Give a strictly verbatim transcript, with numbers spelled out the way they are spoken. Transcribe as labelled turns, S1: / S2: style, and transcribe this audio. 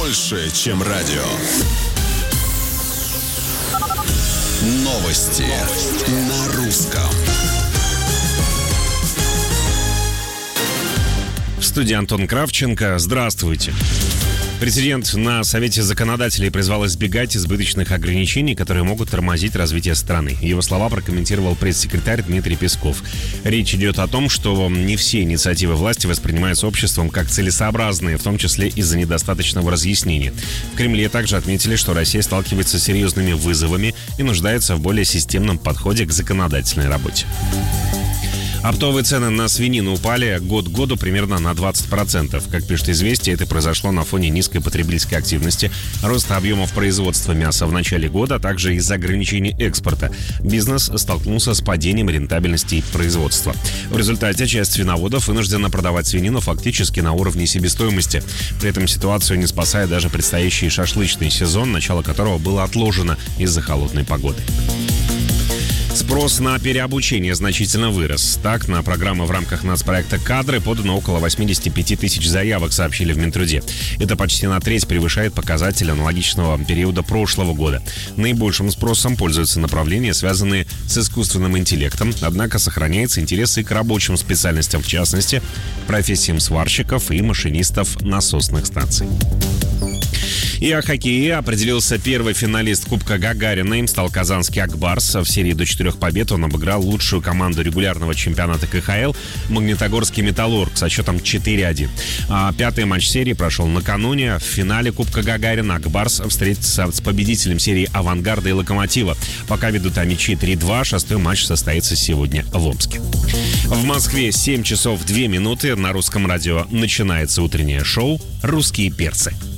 S1: больше, чем радио. Новости на русском.
S2: В студии Антон Кравченко. Здравствуйте. Президент на Совете законодателей призвал избегать избыточных ограничений, которые могут тормозить развитие страны. Его слова прокомментировал пресс-секретарь Дмитрий Песков. Речь идет о том, что не все инициативы власти воспринимаются обществом как целесообразные, в том числе из-за недостаточного разъяснения. В Кремле также отметили, что Россия сталкивается с серьезными вызовами и нуждается в более системном подходе к законодательной работе. Оптовые цены на свинину упали год к году примерно на двадцать процентов. Как пишет «Известия», это произошло на фоне низкой потребительской активности, роста объемов производства мяса в начале года, а также из-за ограничений экспорта. Бизнес столкнулся с падением рентабельности производства. В результате часть свиноводов вынуждена продавать свинину фактически на уровне себестоимости. При этом ситуацию не спасает даже предстоящий шашлычный сезон, начало которого было отложено из-за холодной погоды. Спрос на переобучение значительно вырос. Так, на программы в рамках нацпроекта «Кадры» подано около восемьдесят пять тысяч заявок, сообщили в Минтруде. Это почти на треть превышает показатель аналогичного периода прошлого года. Наибольшим спросом пользуются направления, связанные с искусственным интеллектом, однако сохраняется интерес и к рабочим специальностям, в частности, профессиям сварщиков и машинистов насосных станций. И о хоккее определился первый финалист Кубка Гагарина. Им стал казанский «Акбарс». В серии до четырех побед он обыграл лучшую команду регулярного чемпионата ка ха эл «Магнитогорский Металлург» со счетом четыре один. А пятый матч серии прошел накануне. В финале Кубка Гагарина «Акбарс» встретится с победителем серии «Авангарда» и «Локомотива». Пока ведут о мячи три два. Шестой матч состоится сегодня в Омске. В Москве семь часов две минуты. На русском радио начинается утреннее шоу «Русские перцы».